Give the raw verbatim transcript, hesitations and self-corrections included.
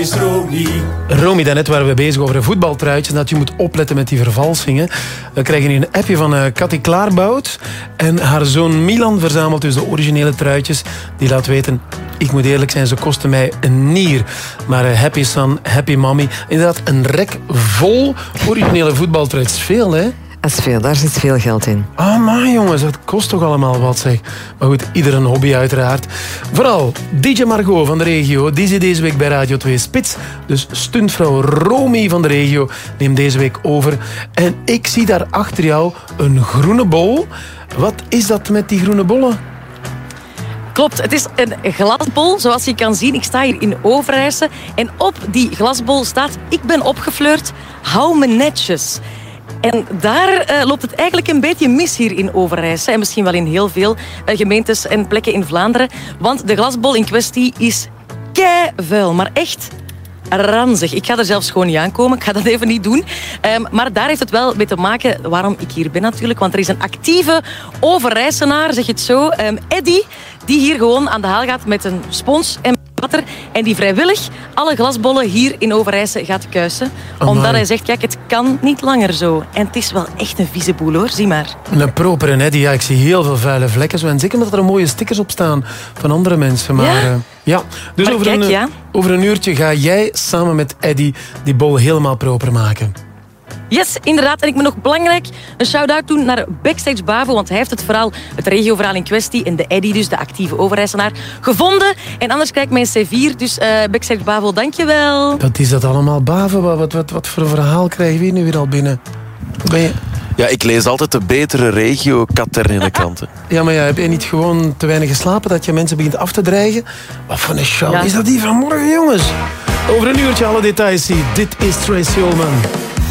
is Romy. Romy, daarnet waren we bezig over een voetbaltruitje. Dat je moet opletten met die vervalsingen. We krijgen nu een appje van uh, Cathy Klaarbout. En haar zoon Milan verzamelt dus de originele truitjes. Die laat weten, ik moet eerlijk zijn, ze kosten mij een nier. Maar uh, happy son, happy mommy. Inderdaad, een rek vol originele voetbaltruitjes. Veel, hè? Dat is veel, daar zit veel geld in. Ah, maar jongens, dat kost toch allemaal wat, zeg. Maar goed, ieder een hobby uiteraard. Vooral D J Margot van de regio, die zit deze week bij Radio twee Spits. Dus stuntvrouw Romy van de regio neemt deze week over. En ik zie daar achter jou een groene bol. Wat is dat met die groene bollen? Klopt, het is een glasbol, zoals je kan zien. Ik sta hier in Overijse en op die glasbol staat: ik ben opgefleurd, hou me netjes. En daar uh, loopt het eigenlijk een beetje mis hier in Overijse. En misschien wel in heel veel uh, gemeentes en plekken in Vlaanderen. Want de glasbol in kwestie is keivuil. Maar echt ranzig. Ik ga er zelfs gewoon niet aankomen. Ik ga dat even niet doen. Um, maar daar heeft het wel mee te maken waarom ik hier ben natuurlijk. Want er is een actieve Overijsenaar, zeg het zo, um, Eddy, die hier gewoon aan de haal gaat met een spons en water. En die vrijwillig alle glasbollen hier in Overijse gaat kuisen. Amai. Omdat hij zegt, kijk, het kan niet langer zo. En het is wel echt een vieze boel, hoor. Zie maar. Een propere Eddy, ja, ik zie heel veel vuile vlekken. Zo. En zeker omdat er mooie stickers op staan van andere mensen. Maar ja, uh, ja. Dus maar over, kijk, een, ja. over een uurtje ga jij samen met Eddy die bol helemaal proper maken. Yes, inderdaad. En ik moet nog belangrijk een shout-out doen naar Backstage Bavo, want hij heeft het verhaal, het regioverhaal in kwestie, en de Eddy, dus de actieve Overijsenaar, gevonden. En anders krijg ik mijn C vier, dus uh, Backstage Bavo, dankjewel. Wat is dat allemaal, Bavo? Wat, wat, wat, wat voor verhaal krijgen we hier nu weer al binnen? Ben je... Ja, ik lees altijd de betere regio-katern in de kranten. Ja, maar ja, heb je niet gewoon te weinig geslapen dat je mensen begint af te dreigen? Wat voor een show Ja. is dat hier vanmorgen, jongens? Over een uurtje alle details zie. Dit is Tracy Ullman.